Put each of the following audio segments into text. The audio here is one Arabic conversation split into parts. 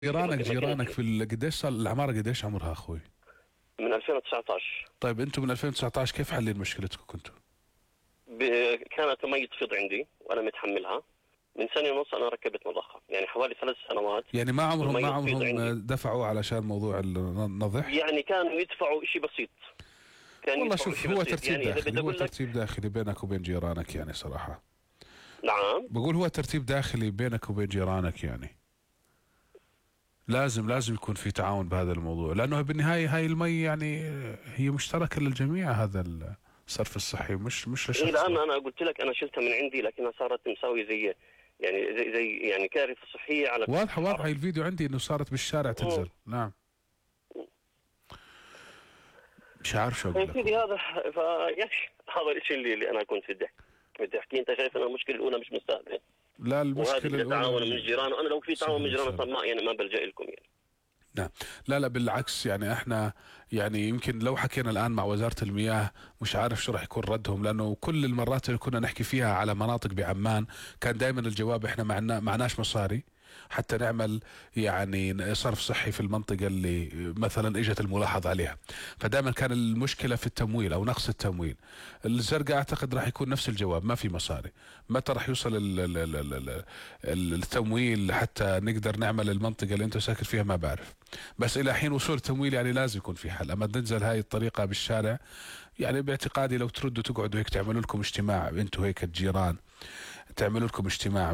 جيرانك في قديش صار العمارة، قديش عمرها اخوي؟ من 2019. طيب انتم من 2019 كيف حلين مشكلتكم كنتوا؟ كانت مي تفيض عندي وانا متحملها. من سنه ونص انا ركبت مضخه، يعني حوالي 3 سنوات. يعني ما والمي تفيض عمرهم عندي. دفعوا علشان موضوع النضح؟ يعني كانوا يدفعوا شيء بسيط. كانوا والله يدفعوا شوف، شيء هو بسيط، ترتيب يعني اذا داخلي، بدي هو اقول لك. ترتيب داخلي بينك وبين جيرانك يعني صراحة. نعم. بقول هو ترتيب داخلي بينك وبين جيرانك يعني. لازم يكون في تعاون بهذا الموضوع، لانه بالنهاية هاي المي يعني هي مشتركة للجميع، هذا الصرف الصحي مش إيه، لشخص. الان انا قلت لك انا شلتها من عندي، لكنها صارت مساوي زي، يعني زي يعني كارثه صحيه على واضحة الحاره. هاي الفيديو عندي انه صارت بالشارع مم. تنزل. نعم. مش عارف شو يا اقول لك سيدي والله. هذا، فيعني هذا الشيء اللي انا كنت بدي احكي. انت شايف ان المشكله الاولى مش مستاهله، لا، وهذه المشكلة بدها الأولى تعاون من الجيران، وانا لو في تعاون من سهل إن الجيران شاء طب الله. ما يعني ما بلجأ لكم يعني. نعم. لا بالعكس، يعني احنا يعني يمكن لو حكينا الآن مع وزارة المياه مش عارف شو راح يكون ردهم، لأنه كل المرات اللي كنا نحكي فيها على مناطق بعمان كان دائما الجواب احنا معناش مصاري حتى نعمل يعني صرف صحي في المنطقة اللي مثلا اجت الملاحظة عليها. فدائما كان المشكلة في التمويل او نقص التمويل. الزرقاء اعتقد راح يكون نفس الجواب، ما في مصاري. متى راح يوصل التمويل حتى نقدر نعمل المنطقة اللي انت ساكن فيها ما بعرف. بس الى حين وصول التمويل يعني لازم يكون في حل. اما ننزل هاي الطريقة بالشارع، يعني باعتقادي لو تردوا تقعدوا هيك تعملوا لكم اجتماع انتوا هيك الجيران، تعملوا لكم اجتماع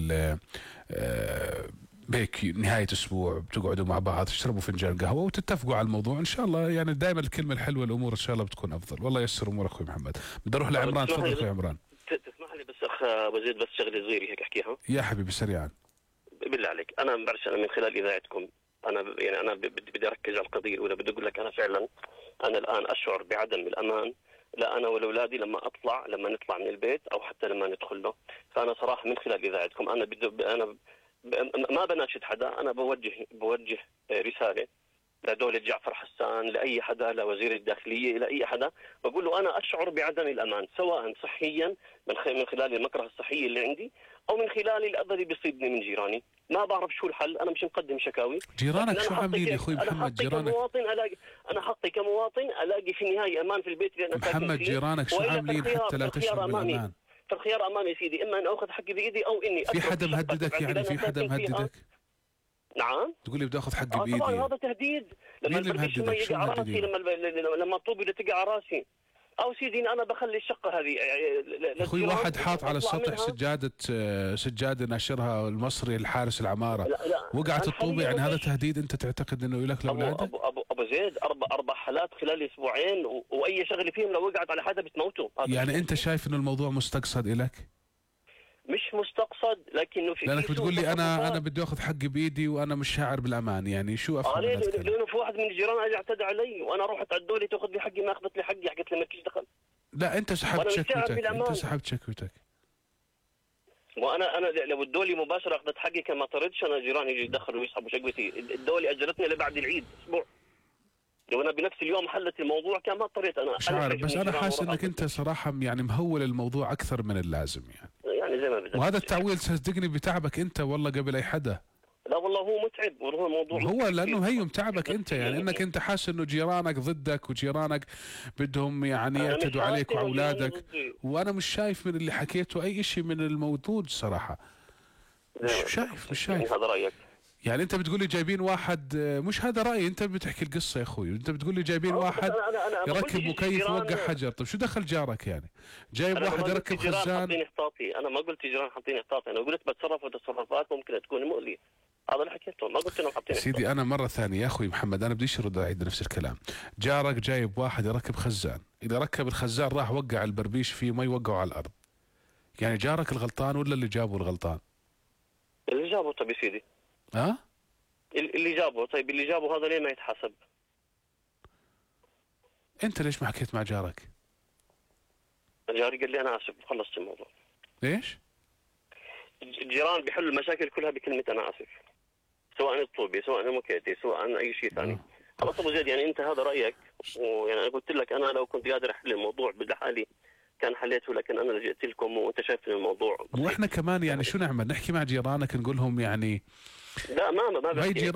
بهيك نهاية اسبوع، بتقعدوا مع بعض تشربوا فنجان قهوة وتتفقوا على الموضوع ان شاء الله. يعني دائما الكلمة الحلوة الامور ان شاء الله بتكون افضل. والله يسر امور اخوي محمد. بدي اروح طب لعمران، تسمح تفضل لي اخوي بس، عمران. تسمح لي بس اخ ابو زيد، بس شغله صغيره هيك احكيها. يا حبيبي سريعا. بالله عليك، انا بعرفش، انا من خلال اذاعتكم انا يعني انا بدي اركز على القضيه الاولى. بدي اقول لك انا فعلا انا الان اشعر بعدم الامان، لا انا والاولادي لما نطلع من البيت او حتى لما ندخل له. فانا صراحه من خلال اذاعتكم انا ما بناشد حدا، انا بوجه رساله لدولة جعفر حسان، لأي حدا، لوزير الداخلية، إلى أي حدا، بقول له أنا أشعر بعدم الأمان، سواء صحيا من خلال المكره الصحية اللي عندي، أو من خلال الأذى اللي بيصيبني من جيراني. ما بعرف شو الحل، أنا مش مقدم شكاوي. جيرانك لكن شو أنا حقي عاملين يا اخوي أنا محمد؟ حقي جيرانك كمواطن ألاقي، أنا حقي كمواطن ألاقي في النهاية أمان في البيت اللي أنا ساكن محمد، فيه. جيرانك شو وإلا عاملين حتى لا تشعر فالخيار أمامي. بالامان؟ فالخيار أمامي سيدي، إما أن أخذ حقي بإيدي أو إني في أترك حدا الشقة مهددك؟ تبعتي اللي يعني أنا في حدا ساكن فيها. مهددك؟ نعم. تقول لي بدي اخذ حقي طبعا بايدي يعني. هذا تهديد. مين لما اللي البربيش ما مهددك؟ يجي شو على راسي، مهددينك؟ لما الطوبه اللي تقع على راسي، او سيدي انا بخلي الشقه هذه اخوي للجيران واحد حاط على واطلع السطح منها. سجادة ناشرها المصري الحارس العمارة، لا وقعت انا الطوبة. يعني حاليا هذا ليش؟ تهديد انت تعتقد انه لك لاولادك؟ ابو زيد، اربع حالات خلال اسبوعين، واي شغله فيهم لو وقعت على حدا بتموتوا. هذا مش يعني انت ممكن. شايف انه الموضوع مستقصد الك؟ مش مستقصد، لكنه في لانك سوء بتقول لي انا تصرفات. بدي اخذ حقي بايدي وانا مش شاعر بالامان. يعني شو افهم من ليه؟ هذا الكلام؟ لانه في واحد من الجيران اجى اعتدى علي، وانا رحت على الدوله تاخذ لي حقي، ما اخذت لي حقي، حكيت لي مالكيش دخل. لا انت سحبت وانا مش شاعر شكوتك، انت بالامان. سحبت شكوتك. وانا لو الدولة مباشرة اخذت حقي كان ما طردش انا جيراني يجي يدخلوا ويسحبوا شقتي. الدولة اجلتني لبعد العيد اسبوع. لو انا بنفس اليوم حلت الموضوع كان ما اضطريت انا مش عارف، انحرج من بس انا الجيران حاسس واروح انك اخذ انت نفسي. صراحة يعني مهول الموضوع اكثر من اللازم يعني. يعني زي ما بدك. وهذا التعويل صدقني بتعبك انت والله قبل اي حدا. لا والله هو متعب، وهو موضوع هو متعب لانه كثير. هي متعبك انت، يعني انك انت حاسس انه جيرانك ضدك وجيرانك بدهم يعني انا مش يعتدوا عليك حاسس انه جيراني واولادك. ضدي. وانا مش شايف من اللي حكيته اي شيء من الموجود صراحة. زي ما مش بدك. شايف مش يعني شايف. هذا رايك. يعني انت بتقول لي جايبين واحد، مش هذا رأيي، انت بتحكي القصة يا اخوي. انت بتقول لي جايبين بس واحد انا ما قلت يركب مكيف جيران. ووقع حجر. طيب شو دخل جارك يعني؟ جايب انا ما واحد قلت يركب جيران خزان. حاطين احتاطي، انا ما قلت جيران حاطين احتاطي، انا قلت بتصرفوا تصرفات ممكن تكون مؤذية. هذا اللي حكيته، ما قلت انهم حاطين احتاطي. سيدي انا مرة ثانية يا اخوي محمد، انا بديش ارد اعيد نفس الكلام. جارك جايب واحد يركب خزان، اذا ركب الخزان راح وقع البربيش فيه ما يوقعه على الارض. يعني جارك الغلطان ولا اللي جابه الغلطان؟ اللي جابه. طيب يا سيدي، ها؟ اللي جابه. طيب اللي جابه هذا ليه ما يتحاسب؟ انت ليش ما حكيت مع جارك؟ الجاري قال لي انا اسف، خلصت الموضوع. ليش؟ الجيران بيحلوا المشاكل كلها بكلمه انا اسف، سواء الطوبه، سواء الموكيتي، سواء اي شيء ثاني. خلاص ابو زيد، يعني انت هذا رايك، ويعني انا قلت لك انا لو كنت قادر احل الموضوع لحالي كان حليته، لكن انا لجأت لكم وانت شايف ان الموضوع بسيط. واحنا كمان يعني شو نعمل؟ نحكي مع جيرانك نقول لهم يعني لا ما ما بحكي يجي